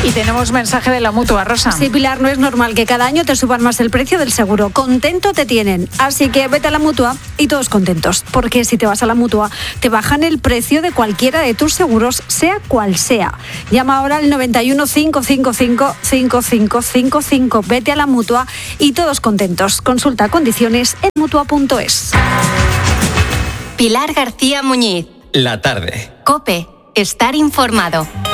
Y tenemos mensaje de la Mutua, Rosa. Sí, Pilar, no es normal que cada año te suban más el precio del seguro. Contento te tienen. Así que vete a la Mutua y todos contentos. Porque si te vas a la Mutua, te bajan el precio de cualquiera de tus seguros, sea cual sea. Llama ahora al 91 555 5555. Vete a la Mutua y todos contentos. Consulta condiciones en mutua.es. Pilar García Muñiz. La tarde. COPE. Estar informado.